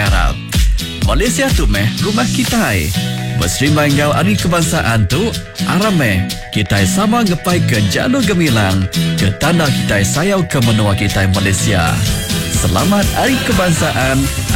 ngarap. Malaysia tu rumah kita. Bersrimai ngau hari kebangsaan tu, arame kita sama ngepai ke jalur gemilang ke tanah kita sayau ke menua kita Malaysia. Selamat Hari Kebangsaan.